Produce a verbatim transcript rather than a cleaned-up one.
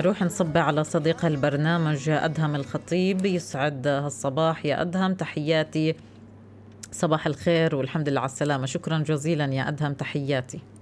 نروح نصب على صديق البرنامج أدهم الخطيب. يسعد هالصباح يا أدهم، تحياتي، صباح الخير والحمد لله على السلامة. شكرا جزيلا يا أدهم، تحياتي.